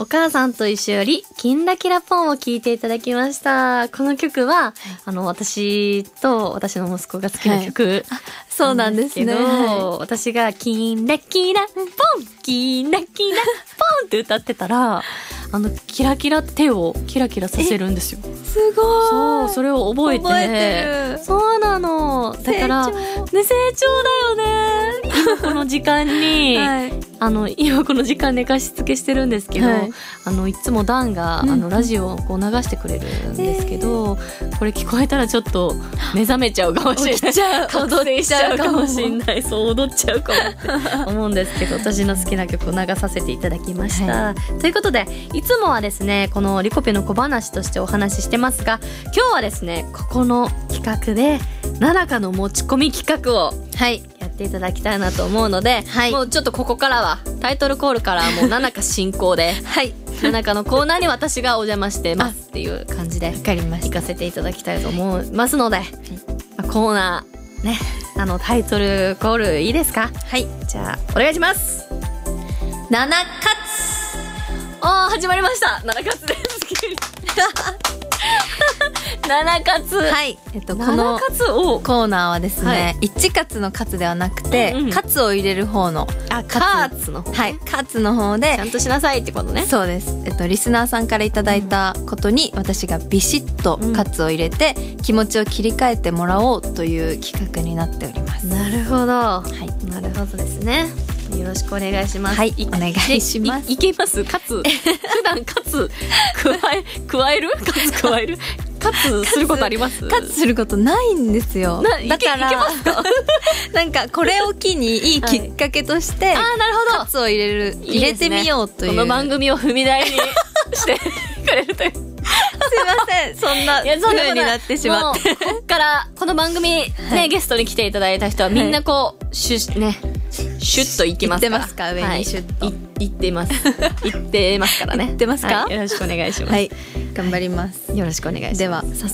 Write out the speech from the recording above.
お母さんと一緒よりキンラキラポンを聴いていただきました。この曲は、私と私の息子が好きな曲、 そうなんですね。 私がキンラキラポンキンラキラポンって歌ってたら、キラキラ手をキラキラさせるんですよ。 すごい。 そう、それを覚えて。そうなの。だから、ね、成長だよね。今この時間に、今この時間寝かしつけしてるんですけど、いつもダンが、ラジオをこう流してくれるんですけど、これ聞こえたらちょっと目覚めちゃうかもしれない。 踊っちゃうかもしれない。そう、踊っちゃうかもって思うんですけど、私の好きな曲を流させていただきました。ということで、いつもはですね、このリコピの小話としてお話ししてますが、今日はですね、ここの企画で、ナナカの持ち込み企画を、やっていただきたいなと思うので、もうちょっとここからは、タイトルコールからもうナナカ進行で、ナナカのコーナーに私がお邪魔してますっていう感じで、行かせていただきたいと思いますので、コーナー、ね、タイトルコールいいですか？じゃあ、お願いします。 ナナカツ。 始まりました。ナナカツです。ナナカツ。 このコーナーはですね、一カツのカツではなくて、カツを入れる方の、 カツの方。 カツの方で、 ちゃんとしなさいってことね。 そうです。リスナーさんからいただいたことに、私がビシッとカツを入れて、気持ちを切り替えてもらおうという企画になっております。 なるほど。なるほどですね。よろしくお願いします。 お願いします。 いけます？カツ。普段カツ加える？カツ加える？カツすることあります？ カツすることないんですよ。だからなんかこれを機にいいきっかけとして、 なるほど。 カツを入れてみようという。 この番組を踏み台にしてくれるという。 すいません、そんな風になってしまって。 こっからこの番組ね、ゲストに来ていただいた人はみんなこうシュッといきますから。 言ってますか？上にシュッと。 言ってます。言ってますからね。 言ってますか？ よろしくお願いします。 頑張ります。 よろしくお願いします。 では早